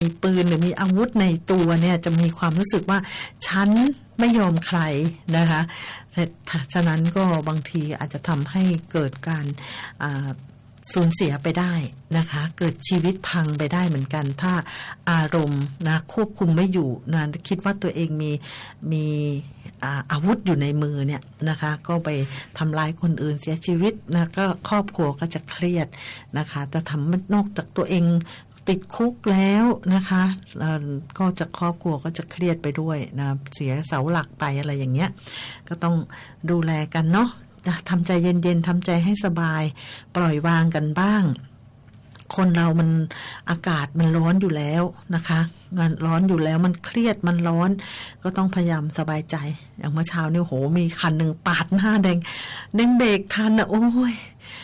มีปืนหรือมีอาวุธในตัวเนี่ยจะมีความรู้สึกว่าฉันไม่ยอมใครนะคะแต่ฉะนั้นก็บางทีอาจจะทำให้เกิดการสูญเสียไปได้นะคะเกิดชีวิตพังไปได้เหมือนกันถ้าอารมณ์นะควบคุมไม่อยู่นะคิดว่าตัวเองมีอาวุธอยู่ในมือเนี่ยนะคะก็ไปทำร้ายคนอื่นเสียชีวิตนะก็ครอบครัวก็จะเครียดนะคะแต่ทำนอกจากตัวเองติดคุกแล้วนะคะก็จะครอบครัวก็จะเครียดไปด้วยนะเสียเสาหลักไปอะไรอย่างเงี้ยก็ต้องดูแลกันเนาะทำใจเย็นๆทำใจให้สบายปล่อยวางกันบ้างคนเรามันอากาศมันร้อนอยู่แล้วนะคะงานร้อนอยู่แล้วมันเครียดมันร้อนก็ต้องพยายามสบายใจอย่างเมื่อเช้านี่โหมีคันหนึ่งปาดหน้าแดงเบรกทันนะโอ้ย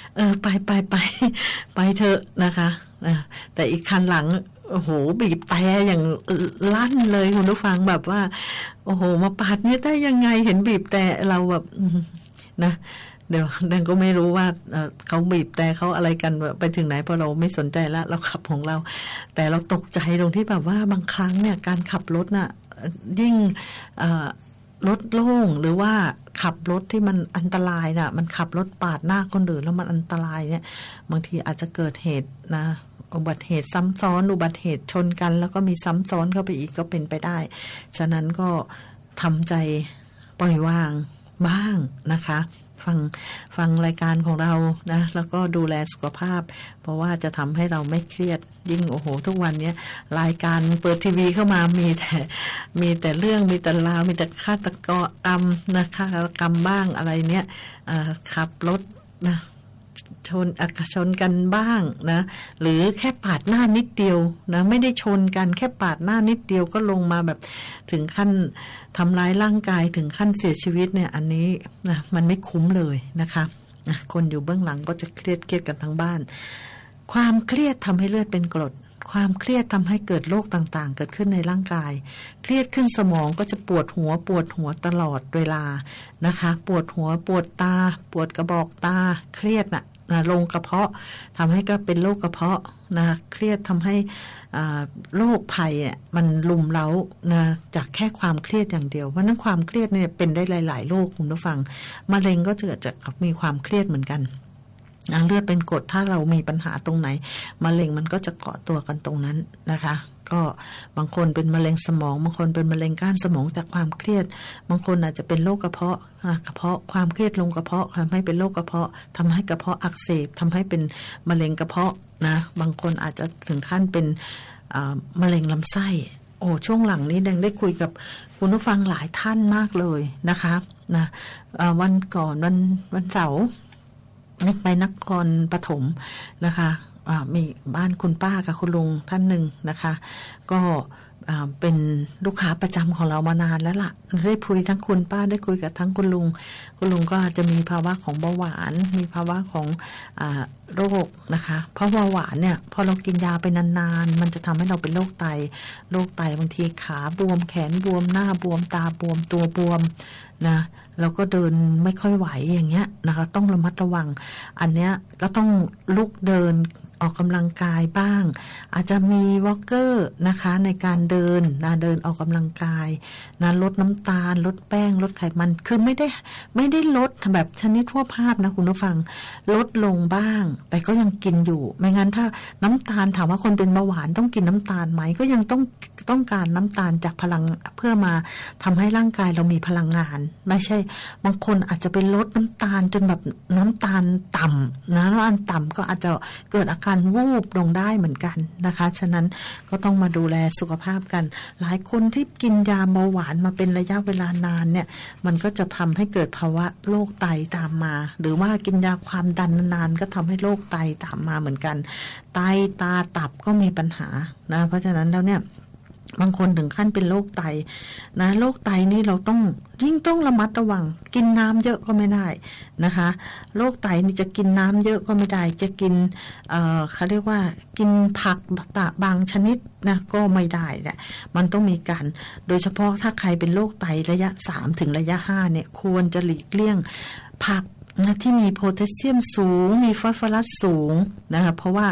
ไปเถอะนะคะแต่อีกคันหลังโอ้โหบีบแต่อย่างลั่นเลยคุณผู้ฟังแบบว่าโอ้โหมาปาดเนี่ยได้ยังไงเห็นบีบแต่เราแบบนะเดี๋ยวดังก็ไม่รู้ว่าเขาบีบแต่เขาอะไรกันไปถึงไหนเพราะเราไม่สนใจละเราขับของเราแต่เราตกใจตรงที่แบบว่าบางครั้งเนี่ยการขับรถน่ะยิ่งรถโล่งหรือว่าขับรถที่มันอันตรายน่ะมันขับรถปาดหน้าคนอื่นแล้วมันอันตรายเนี่ยบางทีอาจจะเกิดเหตุนะอุบัติเหตุซ้ำซ้อนอุบัติเหตุชนกันแล้วก็มีซ้ำซ้อนเข้าไปอีกก็เป็นไปได้ฉะนั้นก็ทำใจปล่อยวางบ้างนะคะฟังรายการของเรานะแล้วก็ดูแลสุขภาพเพราะว่าจะทำให้เราไม่เครียดยิ่งโอ้โหทุกวันนี้รายการเปิดทีวีเข้ามามีแต่เรื่องมีแต่ราวมีแต่ฆาตกรรมนะฆาตกรรมบ้างอะไรเนี้ยขับรถนะชนกันบ้างนะหรือแค่ปาดหน้านิดเดียวนะไม่ได้ชนกันแค่ปาดหน้านิดเดียวก็ลงมาแบบถึงขั้นทำร้ายร่างกายถึงขั้นเสียชีวิตเนี่ยอันนี้นะมันไม่คุ้มเลยนะคะคนอยู่เบื้องหลังก็จะเครียดกันทั้งบ้านความเครียดทำให้เลือดเป็นกรดความเครียดทำให้เกิดโรคต่างๆเกิดขึ้นในร่างกายเครียดขึ้นสมองก็จะปวดหัวตลอดเวลานะคะปวดหัวปวดตาปวดกระบอกตาเครียดลงกระเพาะทำให้ก็เป็นโรคกระเพาะนะเครียดทำให้โรคภัยมันลุมเล้านะจากแค่ความเครียดอย่างเดียวเพราะนั้นความเครียดเนี่ยเป็นได้หลายๆโรคคุณผู้ฟังมะเร็งก็เกิดจากมีความเครียดเหมือนกันเลือดเป็นกรดถ้าเรามีปัญหาตรงไหนมะเร็งมันก็จะเกาะตัวกันตรงนั้นนะคะก็บางคนเป็นมะเร็งสมองบางคนเป็นมะเร็งก้านสมองจากความเครียดบางคนอาจจะเป็นโรคกระเพาะความเครียดลงกระเพาะทำให้เป็นโรคกระเพาะทำให้กระเพาะอักเสบทำให้เป็นมะเร็งกระเพาะนะบางคนอาจจะถึงขั้นเป็นมะเร็งลำไส้โอ้ช่วงหลังนี้แดงได้คุยกับคุณผู้ฟังหลายท่านมากเลยนะคะนะวันก่อนวันเสาร์ไปนครปฐมนะคะมีบ้านคุณป้ากับคุณลุงท่านหนึ่งนะคะก็เป็นลูกค้าประจำของเรามานานแล้วล่ะได้คุยทั้งคุณป้าได้คุยกับทั้งคุณลุงก็อาจจะมีภาวะของเบาหวานมีภาวะของโรคนะคะเพราะเบาหวานเนี่ยพอเรากินยาไปนานๆมันจะทำให้เราเป็นโรคไตบางทีขาบวมแขนบวมหน้าบวมตาบวมตัวบวมนะเราก็เดินไม่ค่อยไหวอย่างเงี้ยนะคะต้องระมัดระวังอันเนี้ยก็ต้องลุกเดินออกกำลังกายบ้างอาจจะมีวอล์กเกอร์นะคะในการเดินออกกำลังกายนะลดน้ำตาลลดแป้งลดไขมันคือไม่ได้ลดแบบชนิดทั่วภาพนะคุณผู้ฟังลดลงบ้างแต่ก็ยังกินอยู่ไม่งั้นถ้าน้ำตาลถามว่าคนเป็นเบาหวานต้องกินน้ำตาลไหมก็ยังต้องการน้ำตาลจากพลังเพื่อมาทำให้ร่างกายเรามีพลังงานไม่ใช่บางคนอาจจะไปลดน้ำตาลจนแบบน้ำตาลต่ำนะแล้วอันต่ำก็อาจจะเกิดอาการวูบลงได้เหมือนกันนะคะฉะนั้นก็ต้องมาดูแลสุขภาพกันหลายคนที่กินยาเบาหวานมาเป็นระยะเวลานานเนี่ยมันก็จะทำให้เกิดภาวะโรคไตตามมาหรือว่ากินยาความดันนานก็ทำให้โรคไตตามมาเหมือนกันไตตาตับก็มีปัญหานะเพราะฉะนั้นแล้วเนี่ยบางคนถึงขั้นเป็นโรคไตนะโรคไตนี่เราต้องระมัดระวังกินน้ำเยอะก็ไม่ได้นะคะโรคไตนี่จะกินน้ำเยอะก็ไม่ได้จะกินเขาเรียกว่ากินผักบางชนิดนะก็ไม่ได้แหละมันต้องมีการโดยเฉพาะถ้าใครเป็นโรคไตระยะ3ถึงระยะ5เนี่ยควรจะหลีกเลี่ยงผักนะที่มีโพแทสเซียมสูงมีฟอสฟอรัสสูงนะคะเพราะว่า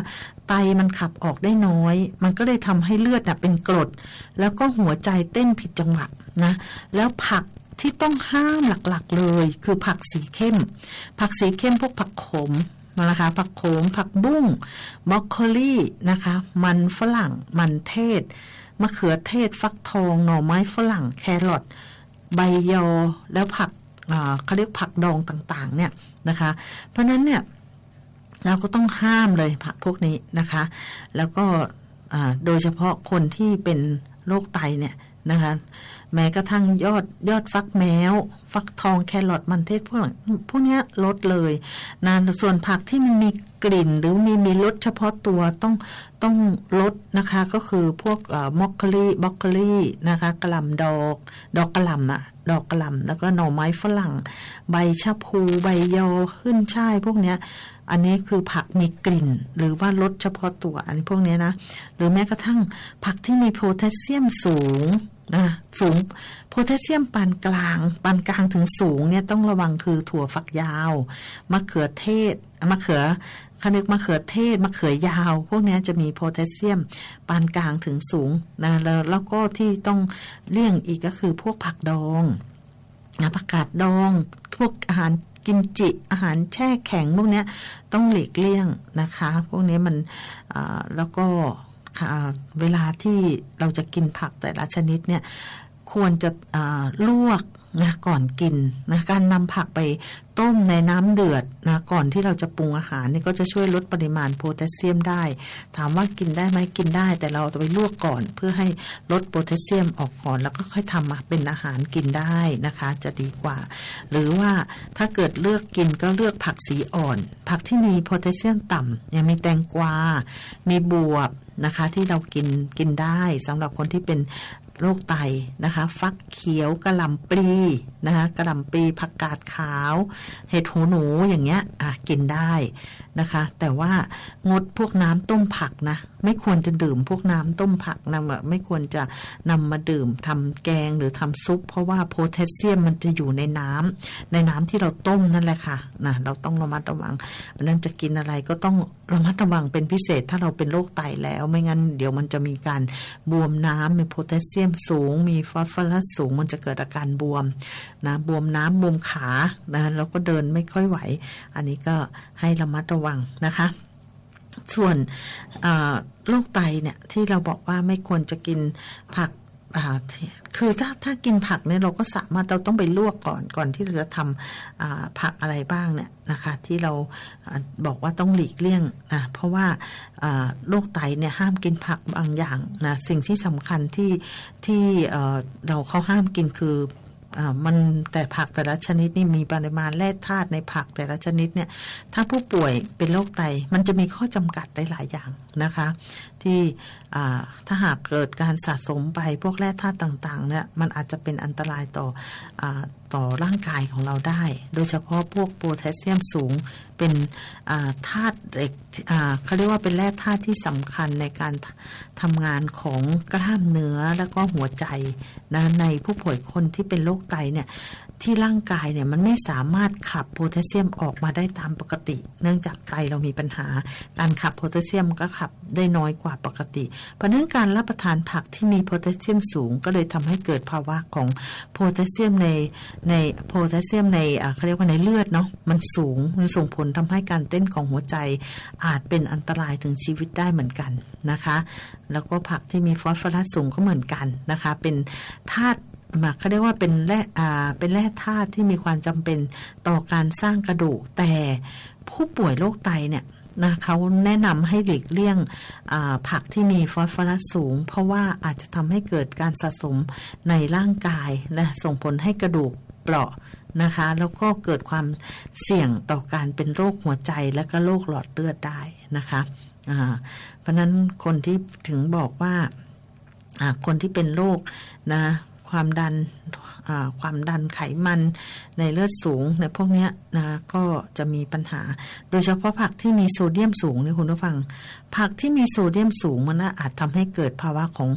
ไตมันขับออกได้น้อยมันก็เลยทำให้เลือดเป็นกรดแล้วก็หัวใจเต้นผิดจังหวะนะแล้วผักที่ต้องห้ามหลักๆเลยคือผักสีเข้มพวกผักขมนะคะผักโขมผักบุ้งบรอกโคลีนะคะมันฝรั่งมันเทศมะเขือเทศฟักทองหน่อไม้ฝรั่งแครอทใบยอแล้วผักเขาเรียกผักดองต่างๆเนี่ยนะคะเพราะนั้นเนี่ยเราก็ต้องห้ามเลยผักพวกนี้นะคะแล้วก็โดยเฉพาะคนที่เป็นโรคไตเนี่ยนะคะแม้กระทั่งยอดฟักแมวฟักทองแครอทมันเทศพวกนี้ลดเลยนะส่วนผักที่มันมีกลิ่นหรือมีรสเฉพาะตัวต้องลดนะคะก็คือพวกบรอกโคลีนะคะกะหล่ำดอกกะหล่ำแล้วก็หน่อไม้ฝรั่งใบชะพูใบยอขึ้นช่ายพวกเนี้ยอันนี้คือผักมีกลิ่นหรือว่ารสเฉพาะตัวอันนี้พวกนี้นะหรือแม้กระทั่งผักที่มีโพแทสเซียมสูงโพแทสเซียมปานกลางถึงสูงเนี่ยต้องระวังคือถั่วฝักยาวมะเขือเทศมะเขือยาวพวกนี้จะมีโพแทสเซียมปานกลางถึงสูงนะแล้วก็ที่ต้องเลี่ยงอีกก็คือพวกผักดองผักกาดดองพวกอาหารกิมจิอาหารแช่แข็งพวกนี้ต้องหลีกเลี่ยงนะคะพวกนี้มันแล้วก็เวลาที่เราจะกินผักแต่ละชนิดเนี่ยควรจะลวกนะก่อนกินนะการนำผักไปต้มในน้ำเดือดนะก่อนที่เราจะปรุงอาหารนี่ก็จะช่วยลดปริมาณโพแทสเซียมได้ถามว่ากินได้ไหมกินได้แต่เราจะไปลวกก่อนเพื่อให้ลดโพแทสเซียมออกก่อนแล้วก็ค่อยทำมาเป็นอาหารกินได้นะคะจะดีกว่าหรือว่าถ้าเกิดเลือกกินก็เลือกผักสีอ่อนผักที่มีโพแทสเซียมต่ำอย่างมีแตงกวามีบวบนะคะที่เรากินได้สำหรับคนที่เป็นโรคไตนะคะฟักเขียวกะหล่ำปลีนะคะกะหล่ำปลีผักกาดขาวเห็ดหูหนูอย่างเงี้ยกินได้นะคะแต่ว่างดพวกน้ำต้มผักนะไม่ควรจะดื่มพวกน้ำต้มผักนะไม่ควรจะนำมาดื่มทำแกงหรือทำซุปเพราะว่าโพแทสเซียมมันจะอยู่ในน้ำที่เราต้มนั่นแหละค่ะนะเราต้องระมัดระวังเพราะนั้นจะกินอะไรก็ต้องระมัดระวังเป็นพิเศษถ้าเราเป็นโรคไตแล้วไม่งั้นเดี๋ยวมันจะมีการบวมน้ำมีโพแทสเซียมสูงมีฟอสฟอรัสสูงมันจะเกิดอาการบวมนะบวมน้ำบวมขานะแล้วก็เดินไม่ค่อยไหวอันนี้ก็ให้ระมัดระวังนะคะส่วนโรคไตเนี่ยที่เราบอกว่าไม่ควรจะกินผักคือถ้ากินผักเนี่ยเราก็สามารถเราต้องไปลวกก่อนที่เราจะทำผักอะไรบ้างเนี่ยนะคะที่เราบอกว่าต้องหลีกเลี่ยงนะเพราะว่าโรคไตเนี่ยห้ามกินผักบางอย่างนะสิ่งที่สำคัญที่เขาห้ามกินคือมันแต่ผักแต่ละชนิดนี่มีปริมาณแร่ธาตุในผักแต่ละชนิดเนี่ยถ้าผู้ป่วยเป็นโรคไตมันจะมีข้อจำกัดได้หลายอย่างนะคะที่ถ้าหากเกิดการสะสมไปพวกแร่ธาตุต่างๆเนี่ยมันอาจจะเป็นอันตรายต่อร่างกายของเราได้โดยเฉพาะพวกโพแทสเซียมสูงเป็นธาตุเหล็กเขาเรียกว่าเป็นแร่ธาตุที่สำคัญในการทำงานของกล้ามเนื้อแล้วก็หัวใจนะในผู้ป่วยคนที่เป็นโรคไตเนี่ยที่ร่างกายเนี่ยมันไม่สามารถขับโพแทสเซียมออกมาได้ตามปกติเนื่องจากไตเรามีปัญหาการขับโพแทสเซียมก็ขับได้น้อยกว่าปกติเพราะนั้นการรับประทานผักที่มีโพแทสเซียมสูงก็เลยทำให้เกิดภาวะของโพแทสเซียมในโพแทสเซียมในเขาเรียกว่าในเลือดเนาะมันสูงมันส่งผลทำให้การเต้นของหัวใจอาจเป็นอันตรายถึงชีวิตได้เหมือนกันนะคะแล้วก็ผักที่มีฟอสฟอรัสสูงก็เหมือนกันนะคะเป็นธาตุเขาเรียกว่าเป็นแร่ธาตุที่มีความจำเป็นต่อการสร้างกระดูกแต่ผู้ป่วยโรคไตเนี่ยนะเขาแนะนำให้หลีกเลี่ยงผักที่มีฟอสฟอรัสสูงเพราะว่าอาจจะทำให้เกิดการสะสมในร่างกายและส่งผลให้กระดูกเปราะนะคะแล้วก็เกิดความเสี่ยงต่อการเป็นโรคหัวใจและก็โรคหลอดเลือดได้นะคะเพราะนั้นคนที่ถึงบอกว่าคนที่เป็นโรคนะความดันไขมันในเลือดสูงในพวกนี้นะก็จะมีปัญหาโดยเฉพาะผักที่มีโซเดียมสูงนี่คุณผู้ฟังผักที่มีโซเดียมสูงมันอาจทำให้เกิดภาวะของ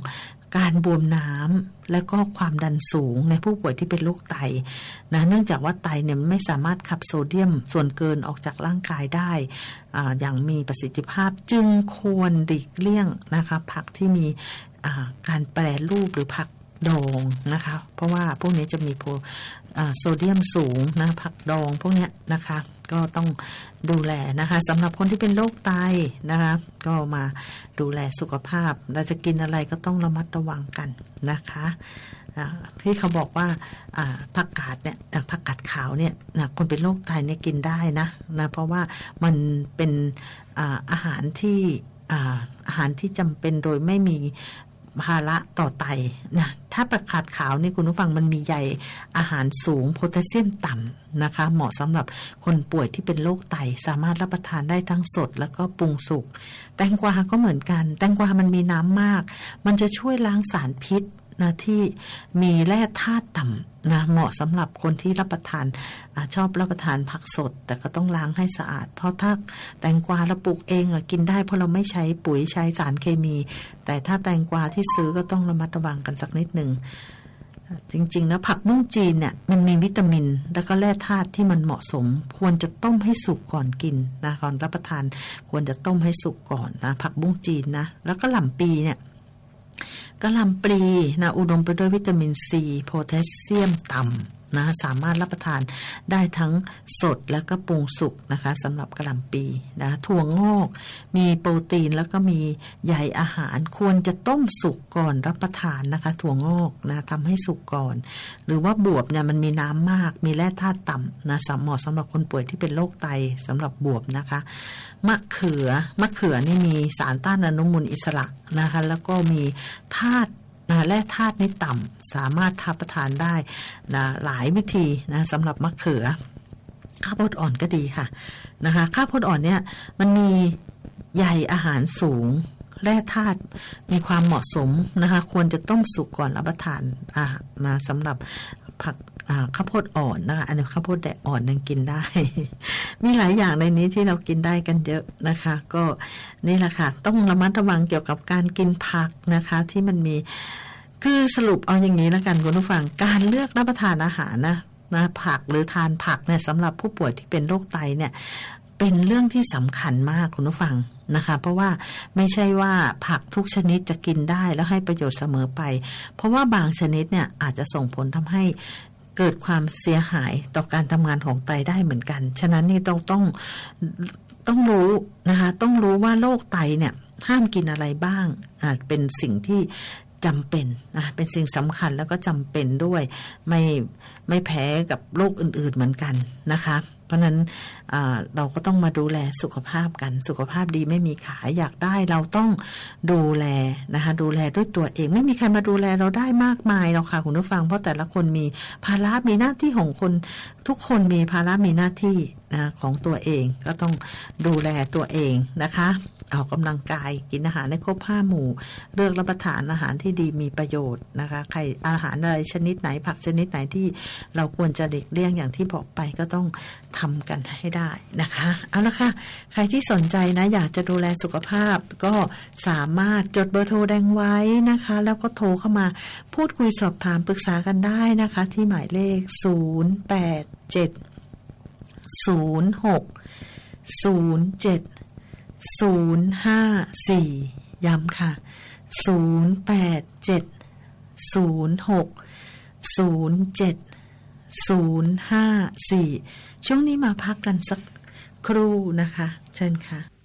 การบวมน้ำและก็ความดันสูงในผู้ป่วยที่เป็นโรคไตนะเนื่องจากว่าไตเนี่ยไม่สามารถขับโซเดียมส่วนเกินออกจากร่างกายได้อย่างมีประสิทธิภาพจึงควรหลีกเลี่ยงนะคะผักที่มีการแปรรูปหรือผักดองนะคะเพราะว่าพวกนี้จะมีโซเดียมสูงนะผักดองพวกนี้นะคะก็ต้องดูแลนะคะสำหรับคนที่เป็นโรคไตนะคะก็มาดูแลสุขภาพเราจะกินอะไรก็ต้องระมัดระวังกันนะคะที่เขาบอกว่าผักกาดเนี่ยผักกาดขาวเนี่ยคนเป็นโรคไตเนี่ยกินได้นะเพราะว่ามันเป็นอาหารที่จำเป็นโดยไม่มีภาระต่อไตนะถ้าผักกาดขาวนี่คุณผู้ฟังมันมีใยอาหารสูงโพแทสเซียมต่ำนะคะเหมาะสำหรับคนป่วยที่เป็นโรคไตสามารถรับประทานได้ทั้งสดแล้วก็ปรุงสุกแตงกวาก็เหมือนกันแตงกวามันมีน้ำมากมันจะช่วยล้างสารพิษนะที่มีแร่ธาตุต่ำนะเหมาะสำหรับคนที่รับประทานชอบรับประทานผักสดแต่ก็ต้องล้างให้สะอาดเพราะถ้าแตงกวาเราปลูกเองกินได้เพราะเราไม่ใช้ปุ๋ยใช้สารเคมีแต่ถ้าแตงกวาที่ซื้อก็ต้องระมัดระวังกันสักนิดนึงจริงๆแล้วผักบุ้งจีนเนี่ยมันมีวิตามินแล้วก็แร่ธาตุที่มันเหมาะสมควรจะต้มให้สุกก่อนกินนะก่อนรับประทานควรจะต้มให้สุกก่อนนะผักบุ้งจีนนะแล้วก็หล่ำปีเนี่ยกะหล่ำปลีนะอุดมไปด้วยวิตามินซีโพแทสเซียมต่ำนะสามารถรับประทานได้ทั้งสดแล้วก็ปรุงสุกนะคะสำหรับกะหล่ำปลีนะถั่วงอกมีโปรตีนแล้วก็มีใยอาหารควรจะต้มสุกก่อนรับประทานนะคะถั่วงอกนะทำให้สุกก่อนหรือว่าบวบเนี่ยมันมีน้ำมากมีแร่ธาตุต่ำนะเหมาะสำหรับคนป่วยที่เป็นโรคไตสำหรับบวบนะคะมะเขือนี่มีสารต้านอนุมูลอิสระนะคะแล้วก็มีธาตุแร่ธาตุนี่ต่ำสามารถรับประทานได้นะหลายวิธีนะสำหรับมะเขือข้าวโพดอ่อนก็ดีค่ะนะคะข้าวโพดอ่อนเนี่ยมันมีใยอาหารสูงแร่ธาตุมีความเหมาะสมนะคะควรจะต้มสุกก่อนรับประทานนะสำหรับผักข้าวโพดอ่อนนะคะอันนี้ข้าวโพดแดดอ่อนยังกินได้ มีหลายอย่างในนี้ที่เรากินได้กันเยอะนะคะก็นี่แหละค่ะต้องระมัดระวังเกี่ยวกับการกินผักนะคะที่มันมีคือสรุปเอาอย่างนี้แล้วกันคุณผู้ฟังการเลือกรับประทานอาหารนะผักหรือทานผักเนี่ยสำหรับผู้ป่วยที่เป็นโรคไตเนี่ยเป็นเรื่องที่สำคัญมากคุณผู้ฟังนะคะเพราะว่าไม่ใช่ว่าผักทุกชนิดจะกินได้แล้วให้ประโยชน์เสมอไปเพราะว่าบางชนิดเนี่ยอาจจะส่งผลทำให้เกิดความเสียหายต่อการทำงานของไตได้เหมือนกันฉะนั้นนี่ต้องรู้นะคะต้องรู้ว่าโรคไตเนี่ยห้ามกินอะไรบ้างเป็นสิ่งที่จำเป็นเป็นสิ่งสำคัญแล้วก็จำเป็นด้วยไม่แพ้กับโรคอื่นๆเหมือนกันนะคะเพราะนั้นเราก็ต้องมาดูแลสุขภาพกันสุขภาพดีไม่มีขายอยากได้เราต้องดูแลนะคะดูแลด้วยตัวเองไม่มีใครมาดูแลเราได้มากมายหรอกค่ะคุณผู้ฟังเพราะแต่ละคนมีภาระมีหน้าที่ของคนทุกคนมีภาระมีหน้าที่นะของตัวเองก็ต้องดูแลตัวเองนะคะออกกำลังกายกินอาหารให้ครบ5 หมู่เลือกรับประทานอาหารที่ดีมีประโยชน์นะคะใครอาหารอะไรชนิดไหนผักชนิดไหนที่เราควรจะหลีกเลี่ยงอย่างที่บอกไปก็ต้องทำกันให้ได้นะคะเอาละค่ะใครที่สนใจนะอยากจะดูแลสุขภาพก็สามารถจดเบอร์โทรแดงไว้นะคะแล้วก็โทรเข้ามาพูดคุยสอบถามปรึกษากันได้นะคะที่หมายเลข087060754ย้ำค่ะ087060754ช่วงนี้มาพักกันสักครู่นะคะเชิญค่ะ